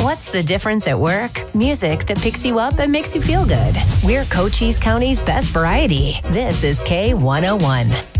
What's the difference at work? Music that picks you up and makes you feel good. We're Cochise County's best variety. This is K101.